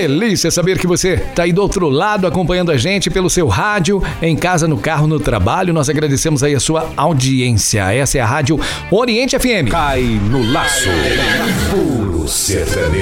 delícia saber que você tá aí do outro lado acompanhando a gente pelo seu rádio, em casa, no carro, no trabalho. Nós agradecemos aí a sua audiência. Essa é a Rádio Oriente FM. Cai no laço. Puro sertanejo.